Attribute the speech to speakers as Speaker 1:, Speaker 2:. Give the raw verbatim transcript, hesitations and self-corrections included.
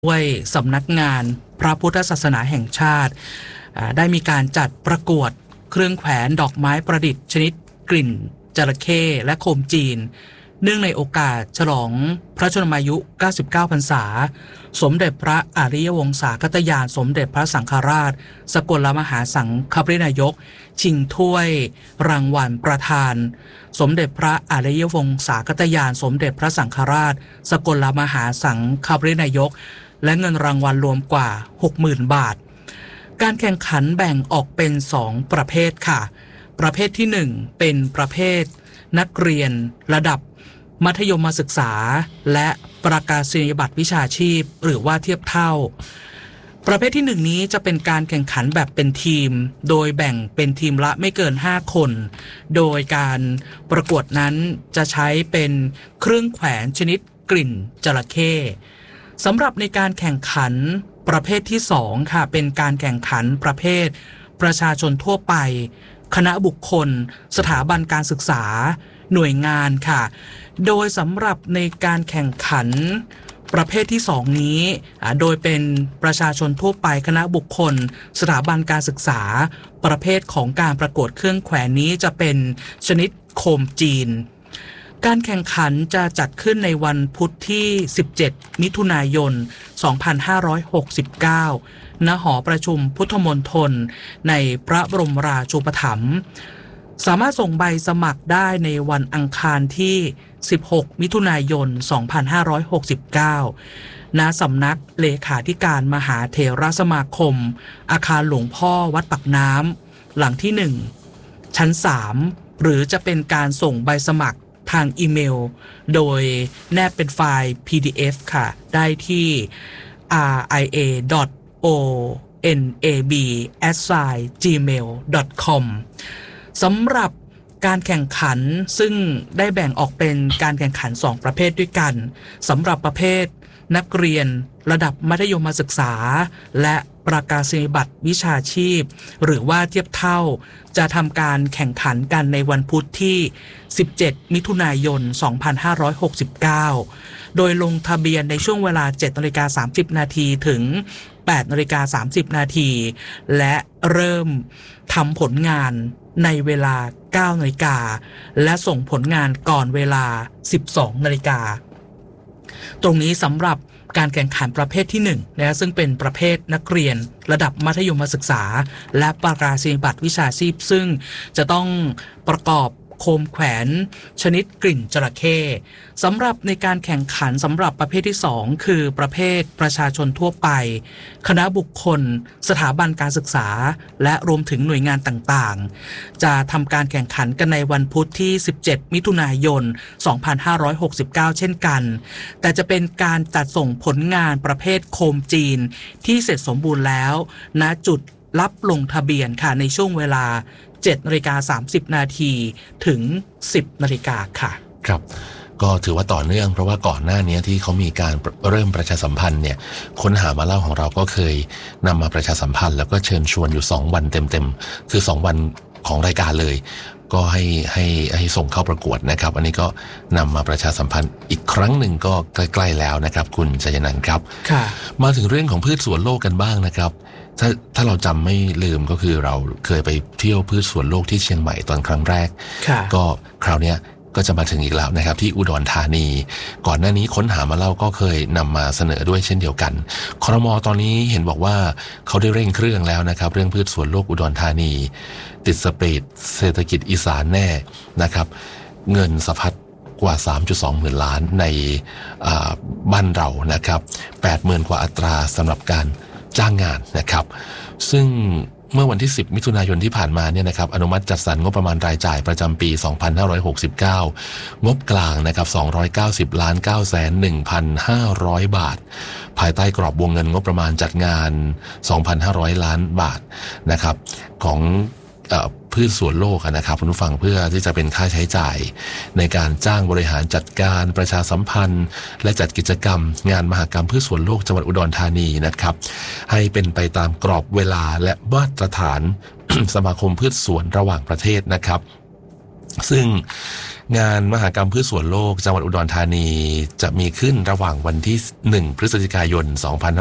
Speaker 1: ด้วยสำนักงานพระพุทธศาสนาแห่งชาติได้มีการจัดประกวดเครื่องแขวนดอกไม้ประดิษฐ์ชนิดกลิ่นจระเข้และโคมจีนเนื่องในโอกาสฉลองพระชนมายุเก้าสิบเก้าพรรษาสมเด็จพระอริยวงศาคตญาณสมเด็จพระสังฆราชสกลมหาสังฆปรินายกชิงถ้วยรางวัลประธานสมเด็จพระอริยวงศาคตญาณสมเด็จพระสังฆราชสกลมหาสังฆปรินายกและเงินรางวัลรวมกว่า หกหมื่น บาทการแข่งขันแบ่งออกเป็นสองประเภทค่ะประเภทที่หนึ่งเป็นประเภทนักเรียนระดับมัธยมศึกษาและประกาศนียบัตรวิชาชีพหรือว่าเทียบเท่าประเภทที่หนึ่งนี้จะเป็นการแข่งขันแบบเป็นทีมโดยแบ่งเป็นทีมละไม่เกินห้าคนโดยการประกวดนั้นจะใช้เป็นเครื่องแขวนชนิดกลิ่นจระเข้สำหรับในการแข่งขันประเภทที่สองค่ะเป็นการแข่งขันประเภทประชาชนทั่วไปคณะบุคคลสถาบันการศึกษาหน่วยงานค่ะโดยสำหรับในการแข่งขันประเภทที่สองนี้โดยเป็นประชาชนทั่วไปคณะบุคคลสถาบันการศึกษาประเภทของการประกวดเครื่องแขวนนี้จะเป็นชนิดโคมจีนการแข่งขันจะจัดขึ้นในวันพุธที่สิบเจ็ดมิถุนายนสองพันห้าร้อยหกสิบเก้าณหอประชุมพุทธมณฑลในพระบรมราชูปถัมภ์สามารถส่งใบสมัครได้ในวันอังคารที่สิบหกมิถุนายนสองพันห้าร้อยหกสิบเก้าณสำนักเลขาธิการมหาเถรสมาคมอาคารหลวงพ่อวัดปากน้ำหลังที่หนึ่งชั้นสามหรือจะเป็นการส่งใบสมัครทางอีเมลโดยแนบเป็นไฟล์ พี ดี เอฟ ค่ะได้ที่ อาร์ ไอ เอ ดอท โอ เอ็น เอ บี แอท จีเมล ดอท คอม สำหรับการแข่งขันซึ่งได้แบ่งออกเป็นการแข่งขันสองประเภทด้วยกันสำหรับประเภทนักเรียนระดับมัธยมศึกษาและประกาศนียบัตรวิชาชีพหรือว่าเทียบเท่าจะทำการแข่งขันกันในวันพุธที่สิบเจ็ดมิถุนายนสองพันห้าร้อยหกสิบเก้าโดยลงทะเบียนในช่วงเวลา เจ็ดนาฬิกาสามสิบนาทีถึง แปดนาฬิกาสามสิบนาทีและเริ่มทำผลงานในเวลา เก้านาฬิกาและส่งผลงานก่อนเวลา สิบสองนาฬิกาตรงนี้สำหรับการแข่งขันประเภทที่หนึ่งนะซึ่งเป็นประเภทนักเรียนระดับมัธยมศึกษาและประกาศนียบัตรวิชาชีพซึ่งจะต้องประกอบโคมแขวนชนิดกลิ่นจระเข้สำหรับในการแข่งขันสำหรับประเภทที่สองคือประเภทประชาชนทั่วไปคณะบุคคลสถาบันการศึกษาและรวมถึงหน่วยงานต่างๆจะทำการแข่งขันกันในวันพุธที่สิบเจ็ดมิถุนายนสองพันห้าร้อยหกสิบเก้าเช่นกันแต่จะเป็นการจัดส่งผลงานประเภทโคมจีนที่เสร็จสมบูรณ์แล้วณจุดรับลงทะเบียนค่ะในช่วงเวลาเจ็ดนาฬิกาสามสิบนาทีถึงสิบนาฬิกาค่ะ
Speaker 2: ครับก็ถือว่าต่อเนื่องเพราะว่าก่อนหน้านี้ที่เขามีการเริ่มประชาสัมพันธ์เนี่ยค้นหามาเล่าของเราก็เคยนำมาประชาสัมพันธ์แล้วก็เชิญชวนอยู่สองวันเต็มๆคือสองวันของรายการเลยก็ให้ให้ให้ส่งเข้าประกวดนะครับอันนี้ก็นำมาประชาสัมพันธ์อีกครั้งหนึ่งก็ใกล้ๆแล้วนะครับคุณชัยนันท์ครับมาถึงเรื่องของพืชสวนโลกกันบ้างนะครับถ้าถ้าเราจำไม่ลืมก็คือเราเคยไปเที่ยวพืชสวนโลกที่เชียงใหม่ตอนครั้งแรกก็คราวนี้ก็จะมาถึงอีกแล้วนะครับที่อุดรธานีก่อนหน้านี้ค้นหามาเล่าก็เคยนำมาเสนอด้วยเช่นเดียวกันครม.ตอนนี้เห็นบอกว่าเขาได้เร่งเครื่องแล้วนะครับเรื่องพืชสวนโลกอุดรธานีติดสปีดเศรษฐกิจอีสานแน่นะครับเงินสะพัดกว่า สามจุดสอง หมื่นล้านในบ้านเรานะครับแปดหมื่นกว่าอัตราสำหรับการจ้างงานนะครับซึ่งเมื่อวันที่สิบมิถุนายนที่ผ่านมาเนี่ยนะครับอนุมัติจัดสรรงบประมาณรายจ่ายประจำปีสองพันห้าร้อยหกสิบเก้างบกลางนะครับสองร้อยเก้าสิบล้านเก้าแสนหนึ่งพันห้าร้อยบาทภายใต้กรอบวงเงินงบประมาณจัดงาน สองพันห้าร้อยล้านบาทนะครับของพืชสวนโลกนะครับคุณผู้ฟังเพื่อที่จะเป็นค่าใช้จ่ายในการจ้างบริหารจัดการประชาสัมพันธ์และจัดกิจกรรมงานมหกรรมพืชสวนโลกจังหวัดอุดรธานีนะครับให้เป็นไปตามกรอบเวลาและมาตรฐาน สมาคมพืชสวนระหว่างประเทศนะครับซึ่งงานมหกรรมพืชสวนโลกจังหวัดอุดรธานีจะมีขึ้นระหว่างวันที่หนึ่งพฤศจิกายนสองพัน